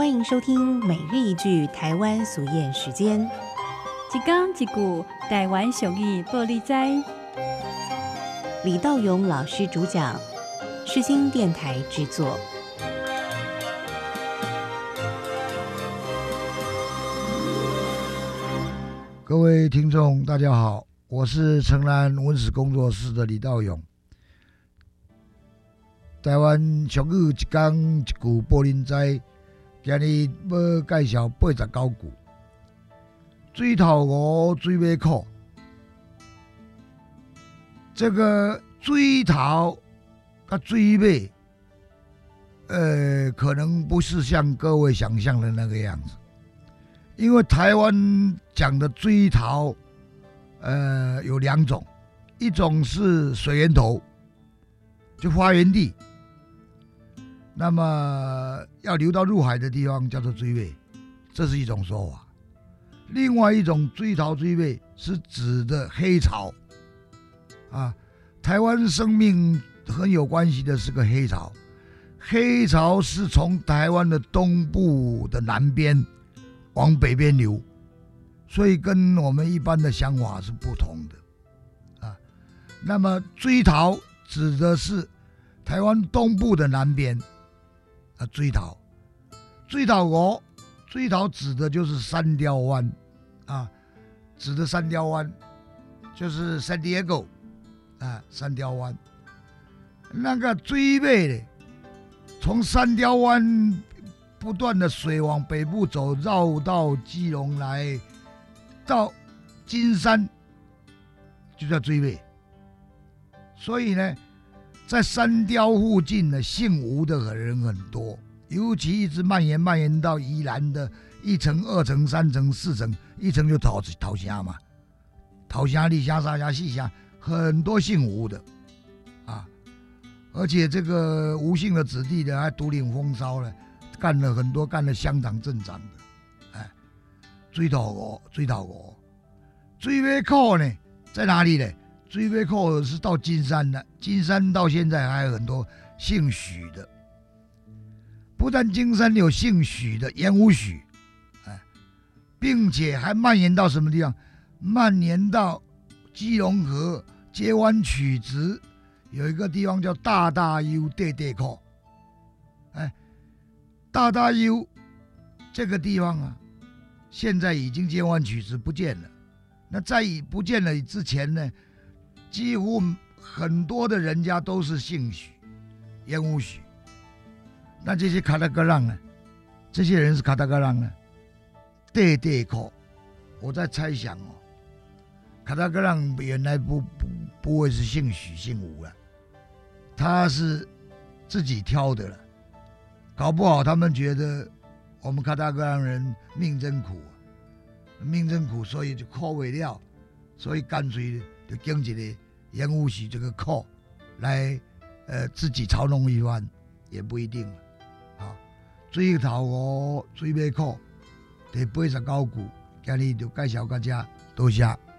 欢迎收听每日一句台湾俗谚时间。 一讲一句台湾俗语报你知。 李道勇老师主讲，世新电台制作。 各位听众大家好，我是城南文史工作室的李道勇。台湾俗语一讲一句报恁知，今日要介绍89句。水头鹅水尾苦，这个水头跟水尾，可能不是像各位想象的那个样子。因为台湾讲的水头，有两种，一种是水源头，就发源地，那么要流到入海的地方叫做水尾，这是一种说法。另外一种水头水尾是指的黑潮，台湾生命很有关系的是个黑潮，黑潮是从台湾的东部的南边往北边流，所以跟我们一般的想法是不同的那么水头指的是台湾东部的南边水头，水头鹅，水头指的就是三雕湾指的三雕湾就是 San Diego 三雕湾。那个水尾呢，从三雕湾不断的水往北部走，绕到基隆来，到金山，就叫水尾。所以呢，在三雕附近呢，姓吴的人很多，尤其一直蔓延到宜兰的1层、2层、3层、4层，一层就桃城嘛，桃城、二城、三城、4城，很多姓吴的而且这个吴姓的子弟呢，还独领风骚呢。干了很多，干了乡长镇长的，水头鹅，水尾苦呢，在哪里呢？水尾苦是到金山的，金山到现在还有很多姓许的，不但金山有姓许的盐武许，并且还蔓延到什么地方？蔓延到基隆河接湾曲直，有一个地方叫大大优地苦，大大优这个地方现在已经接湾曲直不见了。那在不见了之前呢，几乎很多的人家都是姓许、盐武许。那这些卡达格浪呢？这些人是卡达格浪呢？地口，我在猜想卡达格浪原来不会是姓许、姓吴了，他是自己挑的了。搞不好他们觉得我们卡达格浪人命真苦，所以就苦不了，所以干脆就经一个盐武许这个苦来自己嘲弄一番，也不一定了。水头鹅水尾苦，第89句，今日就介绍到这，多谢。